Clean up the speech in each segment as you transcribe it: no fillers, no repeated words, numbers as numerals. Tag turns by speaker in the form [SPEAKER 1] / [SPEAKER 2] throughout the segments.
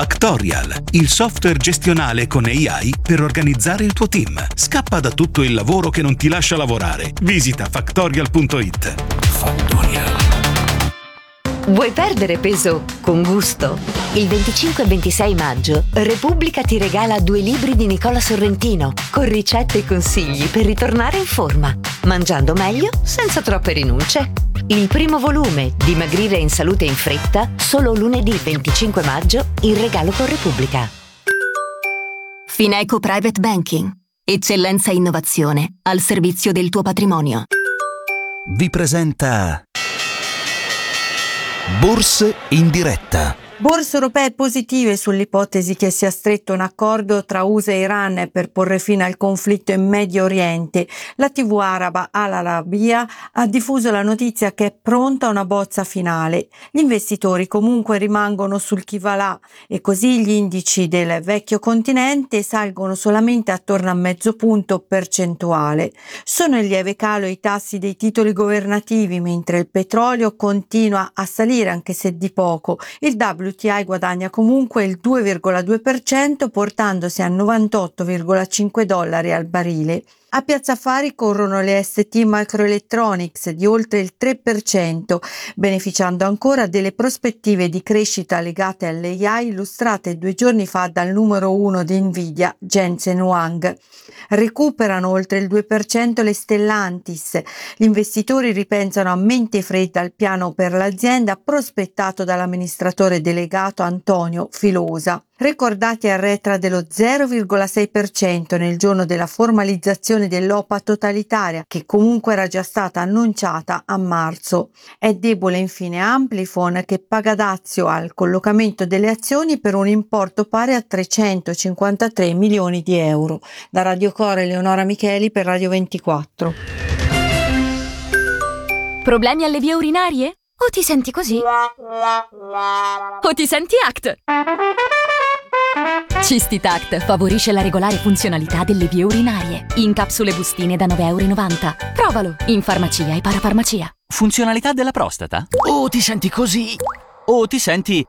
[SPEAKER 1] Factorial, il software gestionale con AI per organizzare il tuo team. Scappa da tutto il lavoro che non ti lascia lavorare. Visita factorial.it. Factorial.
[SPEAKER 2] Vuoi perdere peso con gusto? Il 25 e 26 maggio Repubblica ti regala 2 libri di Nicola Sorrentino con ricette e consigli per ritornare in forma, mangiando meglio senza troppe rinunce. Il primo volume, Dimagrire in salute in fretta, solo lunedì 25 maggio in regalo con Repubblica.
[SPEAKER 3] Fineco Private Banking. Eccellenza e innovazione al servizio del tuo patrimonio.
[SPEAKER 4] Vi presenta Borse in diretta.
[SPEAKER 5] Borse europee positive sull'ipotesi che sia stretto un accordo tra USA e Iran per porre fine al conflitto in Medio Oriente. La TV araba Al Arabiya ha diffuso la notizia che è pronta una bozza finale. Gli investitori comunque rimangono sul chi va là e così gli indici del vecchio continente salgono solamente attorno a mezzo punto percentuale. Sono in lieve calo i tassi dei titoli governativi, mentre il petrolio continua a salire anche se di poco. Il WTI guadagna comunque il 2,2%, portandosi a $98,5 al barile. A Piazza Affari corrono le ST Microelectronics di oltre il 3%, beneficiando ancora delle prospettive di crescita legate all'AI illustrate 2 giorni fa dal numero 1 di Nvidia, Jensen Huang. Recuperano oltre il 2% le Stellantis. Gli investitori ripensano a mente fredda al piano per l'azienda prospettato dall'amministratore delegato Antonio Filosa. Ricordati a retra dello 0,6% nel giorno della formalizzazione dell'OPA totalitaria, che comunque era già stata annunciata a marzo. È debole infine Amplifon, che paga dazio al collocamento delle azioni per un importo pari a 353 milioni di euro. Da Radio Core, Eleonora Micheli per Radio 24.
[SPEAKER 3] Problemi alle vie urinarie? O ti senti così? O ti senti ACT? Cistitact favorisce la regolare funzionalità delle vie urinarie. In capsule bustine da €9,90. Provalo in farmacia e parafarmacia.
[SPEAKER 6] Funzionalità della prostata? O ti senti così? O ti senti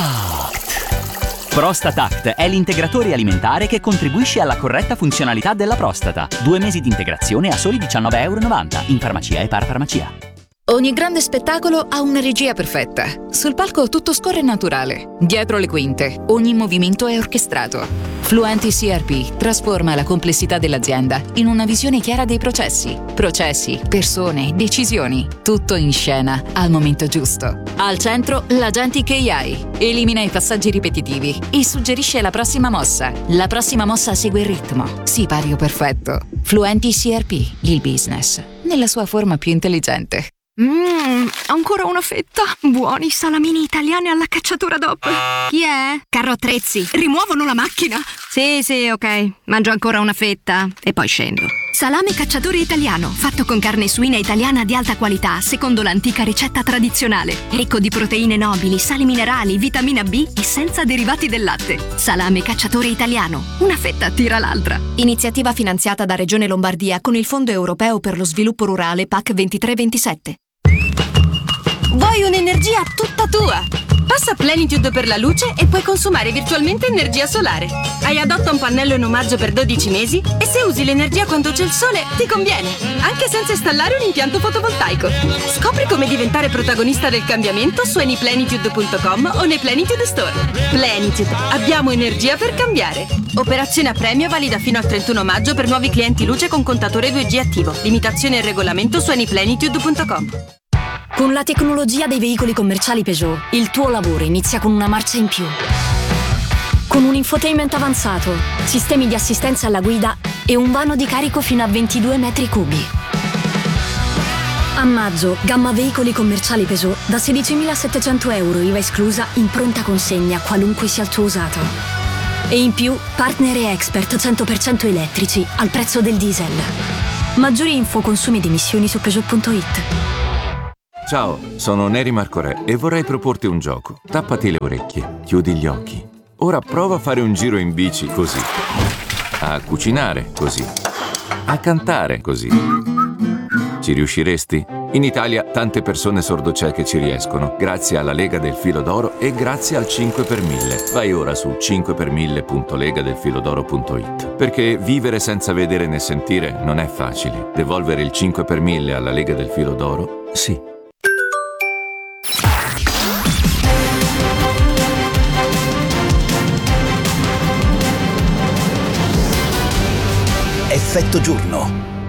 [SPEAKER 6] ACT? ProstataCT è l'integratore alimentare che contribuisce alla corretta funzionalità della prostata. 2 mesi di integrazione a soli €19,90 in farmacia e parafarmacia.
[SPEAKER 7] Ogni grande spettacolo ha una regia perfetta. Sul palco tutto scorre naturale. Dietro le quinte, ogni movimento è orchestrato. Fluenti CRP trasforma la complessità dell'azienda in una visione chiara dei processi. Processi, persone, decisioni. Tutto in scena, al momento giusto. Al centro, l'Agentic AI. Elimina i passaggi ripetitivi e suggerisce la prossima mossa. La prossima mossa segue il ritmo. Sipario perfetto. Fluenti CRP, il business, nella sua forma più intelligente.
[SPEAKER 8] Ancora una fetta. Buoni salamini italiani alla cacciatura DOP.
[SPEAKER 9] Chi è?
[SPEAKER 8] Carro attrezzi. Rimuovono la macchina.
[SPEAKER 9] Sì, ok. Mangio ancora una fetta e poi scendo.
[SPEAKER 8] Salame cacciatore italiano, fatto con carne suina italiana di alta qualità, secondo l'antica ricetta tradizionale. Ricco di proteine nobili, sali minerali, vitamina B e senza derivati del latte. Salame cacciatore italiano. Una fetta tira l'altra.
[SPEAKER 10] Iniziativa finanziata da Regione Lombardia con il Fondo Europeo per lo Sviluppo Rurale PAC 23-27.
[SPEAKER 11] Vuoi un'energia tutta tua? Passa Plenitude per la luce e puoi consumare virtualmente energia solare. Hai Adotta un pannello in omaggio per 12 mesi e se usi l'energia quando c'è il sole ti conviene, anche senza installare un impianto fotovoltaico. Scopri come diventare protagonista del cambiamento su anyplenitude.com o nei Plenitude Store. Plenitude, abbiamo energia per cambiare. Operazione a premio valida fino al 31 maggio per nuovi clienti luce con contatore 2G attivo. Limitazione e regolamento su anyplenitude.com.
[SPEAKER 10] Con la tecnologia dei veicoli commerciali Peugeot, il tuo lavoro inizia con una marcia in più. Con un infotainment avanzato, sistemi di assistenza alla guida e un vano di carico fino a 22 metri cubi. A maggio, gamma veicoli commerciali Peugeot da €16.700 IVA esclusa in pronta consegna qualunque sia il tuo usato. E in più, partner e expert 100% elettrici al prezzo del diesel. Maggiori info, consumi ed emissioni su Peugeot.it.
[SPEAKER 12] Ciao, sono Neri Marcorè e vorrei proporti un gioco. Tappati le orecchie, chiudi gli occhi. Ora prova a fare un giro in bici così. A cucinare così. A cantare così. Ci riusciresti? In Italia tante persone sordocieche ci riescono, grazie alla Lega del Filo d'Oro e grazie al 5 per 1000. Vai ora su 5per1000.legadelfilodoro.it. Perché vivere senza vedere né sentire non è facile. Devolvere il 5 per 1000 alla Lega del Filo d'Oro? Sì.
[SPEAKER 4] Effetto giorno.